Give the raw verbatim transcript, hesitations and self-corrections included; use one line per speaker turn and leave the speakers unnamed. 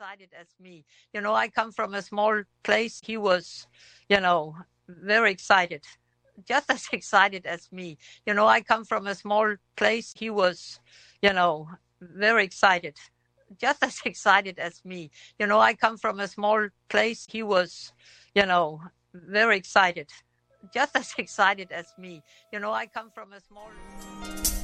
excited as me. You know, I come from a small place. He was, you know, very excited, just as excited as me. You know, I come from a small place. He was, you know, very excited, just as excited as me. You know, I come from a small place. He was, you know, very excited, just as excited as me. You know, I come from a small